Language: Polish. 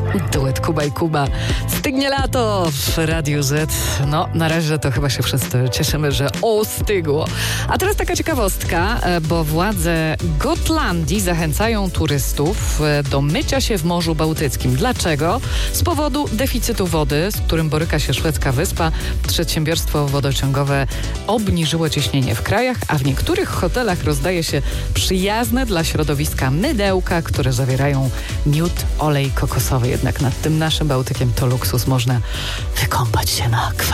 Duet Kuba i Kuba. Stygnie lato w Radiu Z. No, na razie to chyba się wszyscy cieszymy, że ostygło. A teraz taka ciekawostka, bo władze Gotlandii zachęcają turystów do mycia się w Morzu Bałtyckim. Dlaczego? Z powodu deficytu wody, z którym boryka się szwedzka wyspa. Przedsiębiorstwo wodociągowe obniżyło ciśnienie w krajach, a w niektórych hotelach rozdaje się przyjazne dla środowiska mydełka, które zawierają miód, olej kokosowy. Jednak nad tym naszym Bałtykiem to luksus. Można wykąpać się na